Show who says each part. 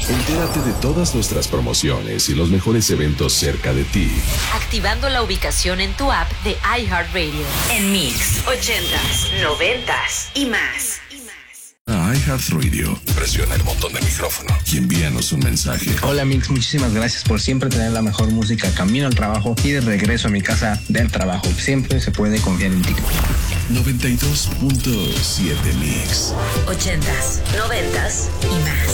Speaker 1: Entérate de todas nuestras promociones y los mejores eventos cerca de ti.
Speaker 2: Activando la ubicación en tu app de iHeartRadio. En Mix, 80s, 90s y más.
Speaker 1: A iHeartRadio, presiona el botón del micrófono y envíanos un mensaje.
Speaker 3: Hola Mix, muchísimas gracias por siempre tener la mejor música camino al trabajo y de regreso a mi casa del trabajo. Siempre se puede confiar en ti.
Speaker 1: 92.7 Mix.
Speaker 2: 80s, 90s y más.